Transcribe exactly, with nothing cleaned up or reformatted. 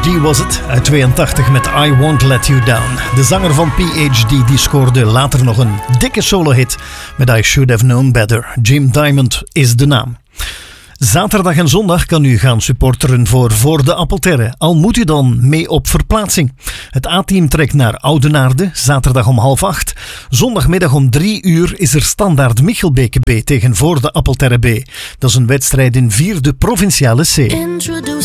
D was het, uit tweeëntachtig met I Won't Let You Down. De zanger van P H D die scoorde later nog een dikke solo-hit met I Should Have Known Better. Jim Diamond is de naam. Zaterdag en zondag kan u gaan supporteren voor Voor de Appelterre, al moet u dan mee op verplaatsing. Het A-team trekt naar Oudenaarde, zaterdag om half acht. Zondagmiddag om drie uur is er standaard Michelbeke B tegen Voor de Appelterre B. Dat is een wedstrijd in vierde provinciale C.